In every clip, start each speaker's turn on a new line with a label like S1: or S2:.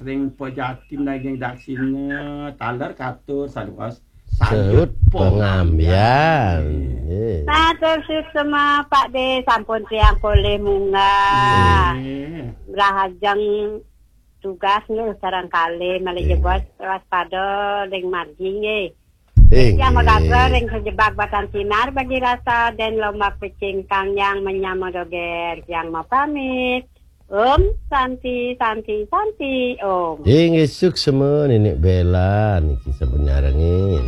S1: sering pejatim lagi dak sini taler katur saluas
S2: Sahut pengambian.
S3: Matur sama Pak De sampun siang boleh munggah. Rahajang tugas nih sarangkali malah jebot waspada ring margi nggih. Yang magatra ring sejebak batan sinar bagi rasa dan lomba pecing kang yang menyamadoger yang mau pamit. Santi, Om.
S2: Inggih suksema Nenek Bella niki sampun nyarengin.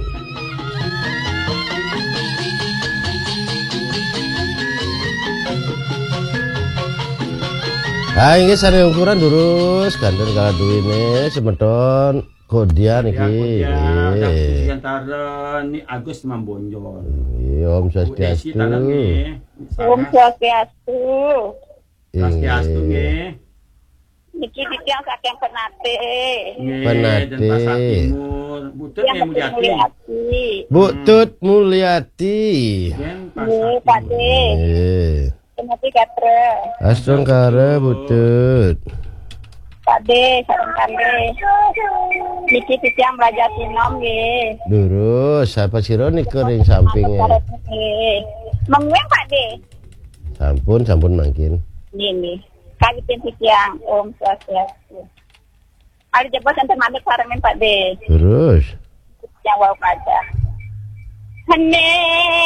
S2: Inggih sare ukuran durus kanten kala duwine semedon kodian iki.
S1: Antara ni Agus Mambonjol.
S2: Om Swastiastu.
S3: Om Swastiastu.
S1: Swastiastu nggih.
S3: Niki titiang saking Penate.
S2: Penate.
S1: Butut Mulyati.
S2: Butut Mulyati.
S3: Nggih, Pak De. Penate katre.
S2: Astungkara Butut.
S3: Pak De, sareng niki titiang Raja Sinom nggih.
S2: Durus, apa sira niku ring sampinge.
S3: Mengweng Pak De.
S2: Sampun mangkin.
S3: Ini kagitin titiang Om Swastiastu. Ada jebot santen manut saremen Pak De.
S2: Terus
S3: yang wau kaca. Hene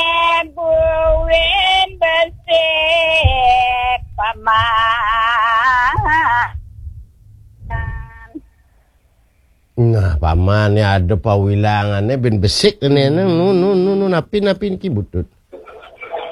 S3: buwen besek paman.
S2: Nah, paman ya ada pawilangannya ben besik ini nu napi ki Butut.